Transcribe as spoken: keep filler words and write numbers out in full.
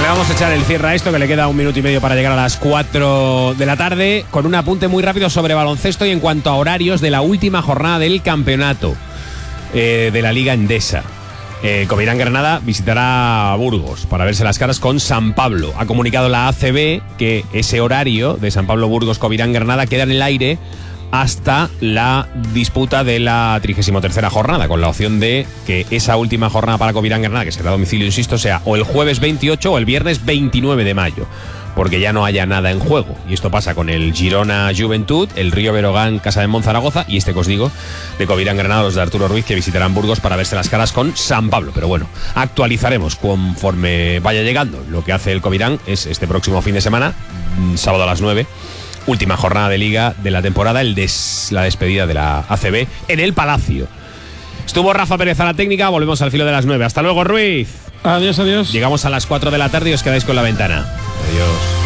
le vamos a echar el cierre a esto, que le queda un minuto y medio para llegar a las cuatro de la tarde, con un apunte muy rápido sobre baloncesto y en cuanto a horarios de la última jornada del campeonato eh, de la Liga Endesa. Eh, Covirán Granada visitará Burgos para verse las caras con San Pablo. Ha comunicado la A C B que ese horario de San Pablo Burgos Covirán Granada queda en el aire hasta la disputa de la trigésima tercera jornada, con la opción de que esa última jornada para Covirán Granada, que será a domicilio, insisto, sea o el jueves veintiocho o el viernes veintinueve de mayo, porque ya no haya nada en juego. Y esto pasa con el Girona Juventud, el Río Berogán Casa de Monzaragoza y este que os digo de Covirán Granada, los de Arturo Ruiz, que visitarán Burgos para verse las caras con San Pablo. Pero bueno, actualizaremos conforme vaya llegando. Lo que hace el Covirán es este próximo fin de semana, sábado a las nueve, última jornada de Liga de la temporada, el des, la despedida de la A C B en el Palacio. Estuvo Rafa Pérez a la técnica, volvemos al filo de las nueve. Hasta luego, Ruiz. Adiós, adiós. Llegamos a las cuatro de la tarde y os quedáis con La Ventana. Adiós.